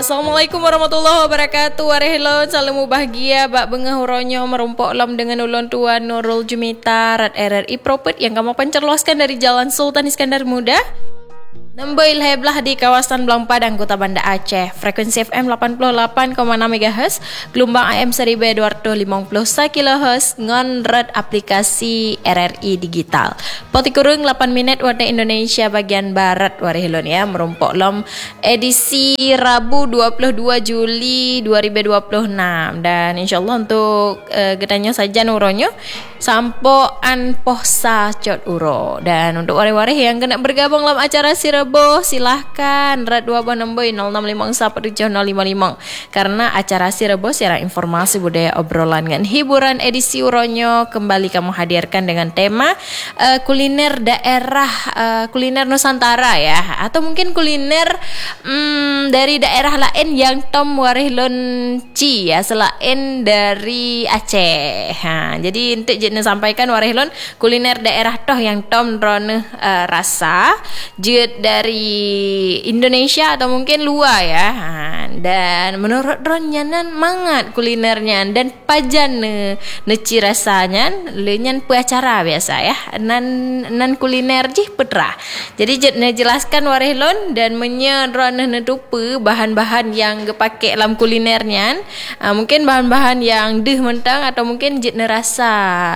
Assalamualaikum warahmatullahi wabarakatuh. Warahilon, salamu bahagia. Bak bengah huronyo merumpok lam dengan ulun tua Nurul Jumita Rat RRI Propet yang kamu pencerloskan dari Jalan Sultan Iskandar Muda. Nemboil heblah di kawasan Belang Padang, Kota Banda Aceh. Frekuensi FM 88,6 MHz, gelombang AM 1250 kHz, ngon red aplikasi RRI digital. Poti kurung 8 minit waktu Indonesia bagian barat warihilon ya, merumpok lom edisi Rabu 22 Juli 2026 dan insyaallah untuk gedanya saja nuronyo sampoan pohsa cot uro. Dan untuk warih-warih yang kena bergabung dalam acara Sirebo, silahkan rat 2 nombor 0651 karena acara Sirebo siaran informasi budaya obrolan dengan hiburan edisi uronyo kembali kamu hadirkan dengan tema kuliner daerah, kuliner Nusantara ya, atau mungkin kuliner dari daerah lain yang tom warihlon ci ya, selain dari Aceh. Jadi untuk jenis sampaikan warihlon kuliner daerah toh yang tom drone rasa jut dari Indonesia atau mungkin luar ya. Dan menurut drone nyanan mangat kulinernya dan pajan neci rasanya lenyan pu acara biasa ya. Nan kuliner jih petra. Jadi jet jelaskan warihlon dan menyedron netupe bahan-bahan yang gepake dalam kulinernya. Mungkin bahan-bahan yang deh mentang atau mungkin jet nerasa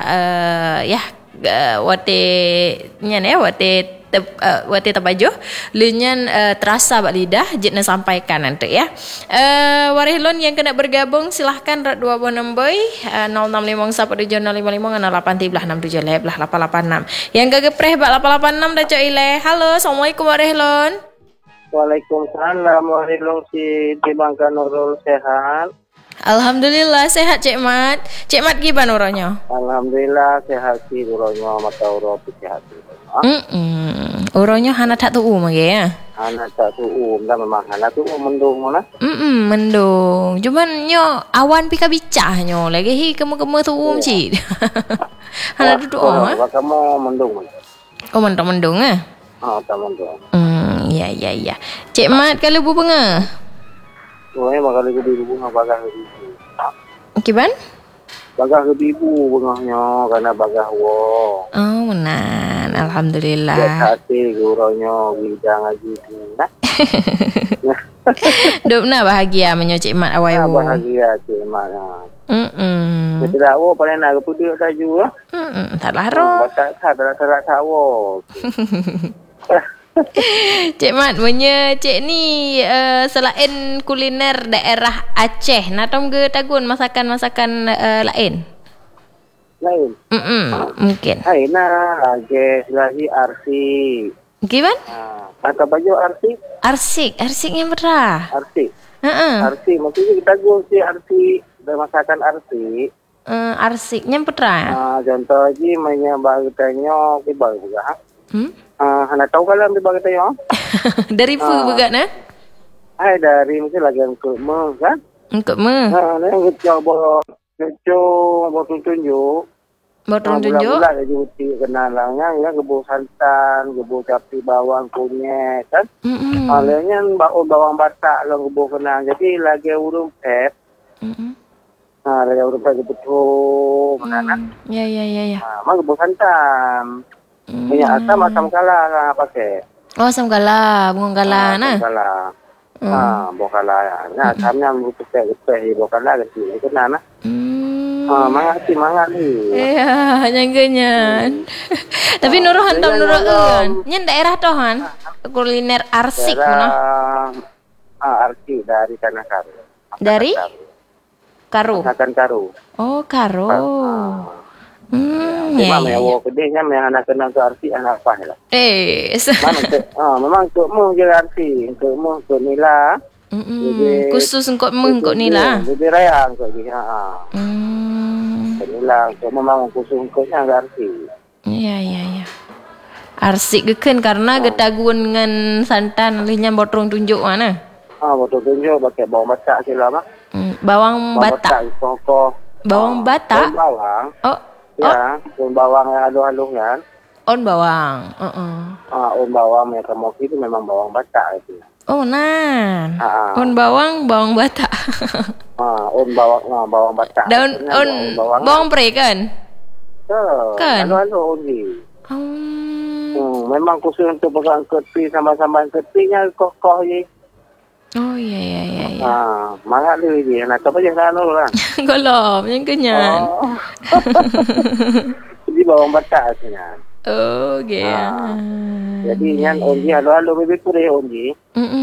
wate nyan ya wate tabajo lenyan terasa bak lidah jitna sampaikan nanti ya. Warihlon yang kena bergabung silahkan rat 2 nombor 0651 yang gagepreh bak 886 dah cok ile. Halo, assalamualaikum warihlon. Waalaikumsalam warihlon si Bangka Nurul sehat. Alhamdulillah sehat Cik Mat. Cik Mat gimana uronyo? Alhamdulillah sehat si uronyo mata uro sehat. Uronyo hana tak tu'u mage ya. Hana tak tu'u, dah memang hana tu'u mendung mana? Mendung. Cuman nyo awan pika bicah nyo lagi hi kemu-kemu tu'u cik. Hana duduk oh. Kamu mendung. Oh mendung ah. Oh, tak mendung. Ya. Cik Mat kalau bu benga. Oh, bakal lebih ibu bagah lebih. Kiban? Bagah lebih ibu bengahnya karena bagah wo. Oh, menan. Alhamdulillah. Ya hati guronyo bidang aja nah. Dupna bahagia menyo Cik Mat awai wo. Bahagia Cik Mat. Tidak wo paling nak putih taju lah. Tak laro. Tak tak wo. Cik Mat, punya cik ni selain kuliner daerah Aceh, natom ke tagun masakan-masakan lain? Lain? Mungkin. Lain lah, lagi arsik. Gimana? Kata baju arsik? Arsik yang berah? Arsik? Arsik, maksudnya kita tahu si arsik, masakan arsik. Arsiknya berah? Contoh aja, mainnya bagutanya, kibal juga. Hana tahu kalau ambil bagai tayo. Dari fu juga na? Dari mungkin lagi yang ke me kan? Ke me. Yang coba tunjuk. Tunjuk. Bulan aja uti kenalangnya ya gebu santan, gebu capi bawang kunyit kan? Alenya bawang batak lo gebu kenal. Jadi lagi urung pep. Lagi urung pep betul mana? Ya. Mah gebu santan. Minyak asam kala lah pakai. Oh, asam kala, bunga kala nah. Asam kala. Bunga kala. Nah, asamnya gepek kala kecil itu nah. Mangat ni. Iya, nyanggenyan. Tapi nuruh hantam nuruh nyen daerah tohan kuliner arsik mana? Arsik dari Tanah Karu. Dari? Karu. Karu. Oh, Karu. Memang yang kedenya memang anak kenal ke arti anak apa lah. Memang untuk je arti, untuk nila. Khusus untuk nila. Jadi raya untuk dia. Nila, memang khusus untuknya arti. Iya. Arsik geken karena getagun dengan santan lihnya botrong tunjuk mana? Botrong tunjuk pakai bawang batak sila mah. Bawang batak. Bawang batak. Bawang. Oh. Ya, bawang yang halus-halus kan. On bawang. On bawang yang kemoki itu memang bawang batak itu. Oh, nan. On bawang batak. On bawang batak. Daun bawang pre kan? Kan? Lalu on memang khusus untuk pegang kepi sama-sama kepinya kokoh je. Oh ya. Mangat lu je. Nak apa je sana lah. Golom, yang kenyang. Jadi bawang batak sebenarnya. Oh, okay. Jadi yang onji halu-halu lebih kurang onji.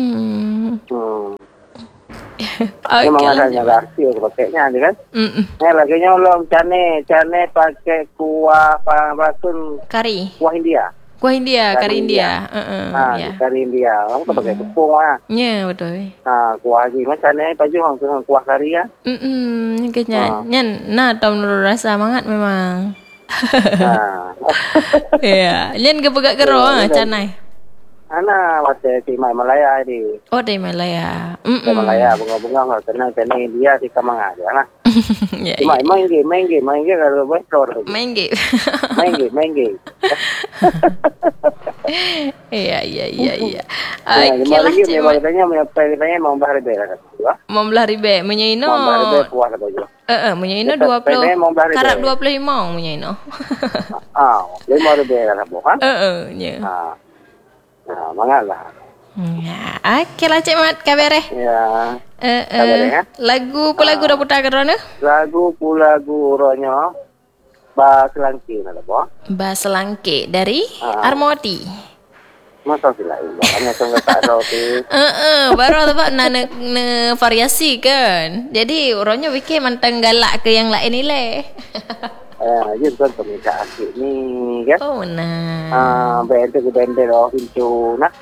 Memang adanya rahsia pakainya ni kan. Lagi nyolong cane pakai kuah rasun kari. Kuah India, kari India. Kari India. Kamu tak pakai tepung lah. Ya, betul. Kuah lagi macam ni baju orang kuah kari ya. Kayaknya nah tahu menurut rasa banget memang. Ya, nyen gepegak kero canai. Ana wate di Malaya di. Oh, di Malaya. Malaya bunga-bunga kena India di Kamang aja nah. Ya. Main game kalau bocor. Main game. Iya. Oke lah, Cik. Katanya mau belah ribe lah. Mau belah ribe, menyaino. Mau belah ribe puas kata je. Menyaino 20. Karap 25 menyaino. 5 ribe lah bukan? Ya. Mangalah. Ya, oke lah Cik Mat, kabar Ya. Lagu dah putar kerana? Lagu ronyo. Selangke nak apa? Selangke dari Armoti. Masa sila ini, hanya tunggu tak ada tu. Baru dapat na variasi kan. Jadi orangnya fikir mantang galak ke yang lain ni leh. Jadi kan peminta asyik ni kan. Oh nah. Bender hincu nak.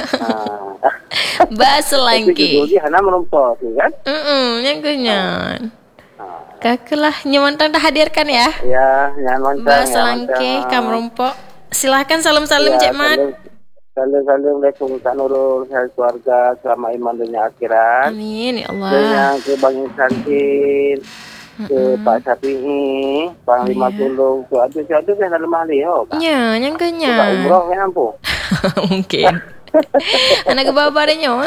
Selangke. Jadi hana merumpah tu kan. Yang kenyan. Kakelah nyamantang dah hadirkan ya. Ya, nyamantang. Selangke Kamrumpok. Silahkan salam-salam Cik Mat. Salam-salam Assalamualaikum Kak Nurul, keluarga, selamat iman dunia akhirat. Amin ya Allah. Dan ke Bang Insantin, ke Pak Syafi'i, Panglima Tolong, tu ada kan dalam ahli Ya, yang kenyang. Pak Umrah kan ampun. Mungkin. Anak ke bawah badannya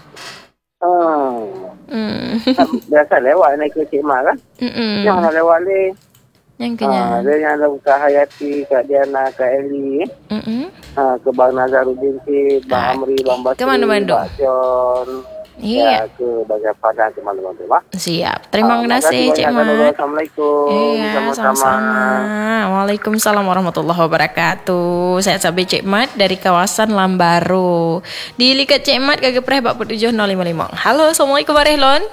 Biasa lewat naik ke Cik Mat kan. Yang nak lewat ni. Yang kenyang. Dia yang ada Kak Hayati, Kak Diana, Kak Eli. Ke Bang Nazaruddin, Bang Amri, Bang Basri, Bang Sion. Iya. Ke Bagian Padang, ke mana-mana. Siap. Terima kasih Cik Mat. Assalamualaikum. Iya, sama-sama. Waalaikumsalam warahmatullahi wabarakatuh. Saya sampai Cik Mat dari kawasan Lambaru. Di likat Cik Mat kagak preh 47055. Halo, Assalamualaikum Barehlon.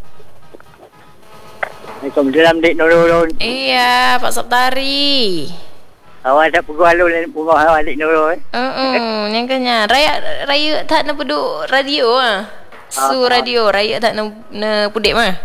Waalaikumsalam Dik Nurul. Iya, Pak Saptari. Awak tak pergi halu rumah awak Dik Nurul. Yang kena raya tak nak peduk radio radio raya tak nak pudik mah.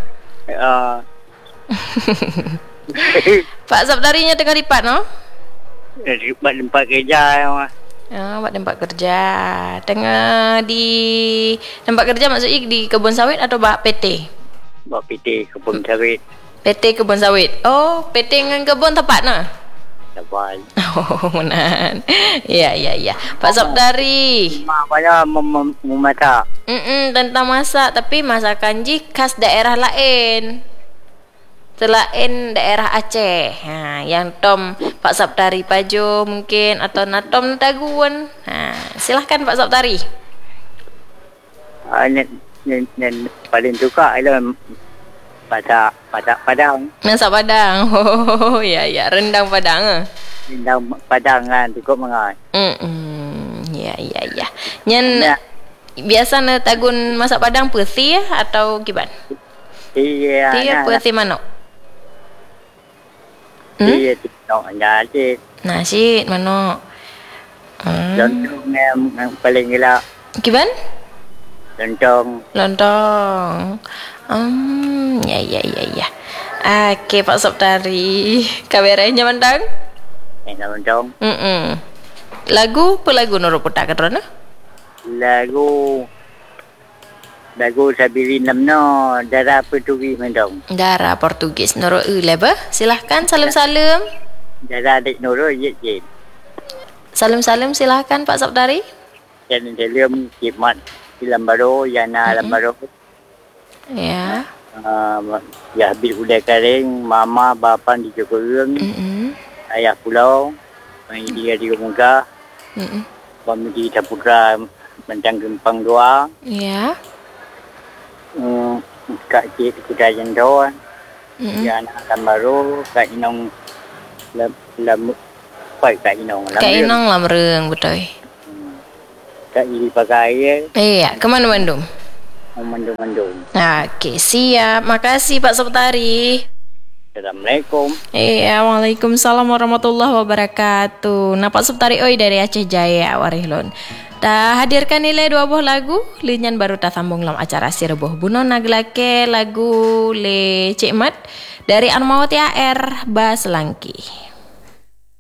Pak Saptari nya tengah ripat no? Ripat tempat kerja buat tempat kerja. Tengah di tempat kerja maksudnya di kebun sawit atau bak PT? Bak PT kebun sawit. PT kebun sawit. Oh, PT dengan kebun tepat nah. Tepat. Oh, menan. Ya. Pak Saptari. Banyak memasak. Tentang masak, tapi masakan ji khas daerah lain. Selain daerah Aceh. Yang Tom Pak Saptari Pajo mungkin atau Natom Taguan. Silahkan Pak Saptari. Paling suka adalah masak Padang. Masak Padang. Oh, ya, rendang Padang. Rendang Padang kan cukup mengat. Ya. Nyen biasa na tagun masak Padang peti atau gimana? Iya, peti manok. Iya, nasi manok. Lontong yang paling gila. Gimana? Lontong. Ya. Oke, Pak Saptari. Kabarnya mantang? Lontong. Lagu Nurul putar kerana? Lagu Sabili Namno Darah Portugis mendong. Darah Portugis Nurul leba. Silahkan salam-salam. Darah Dik Nurul je. Salam-salam silahkan Pak Saptari. Dan dalam Cik Mat. Lambaro, Yana Lambaro. Ya. Ya bil udai kering, mama bapa di Jokowi, ayah pulau, dia di Muka, pemudi Saputra Bentang Gempang doa. Ya. Kak Cik Kuda Jendor, Yana Lambaro, Kak Inong Kak Inong Lamreng betul. Kak Iri pakai. Iya, kemana Bandung? Mendung. Oke, siap. Makasih Pak Suptari. Assalamualaikum. Iya, waalaikumsalam warahmatullahi wabarakatuh. Nah, Pak Suptari oi dari Aceh Jaya Warihlon. Dah hadirkan nilai 2 buah lagu. Linyan baru tak sambung dalam acara Sireboh Bunon naglake lagu Le Cik Mat dari Anmawati AR Baselangki.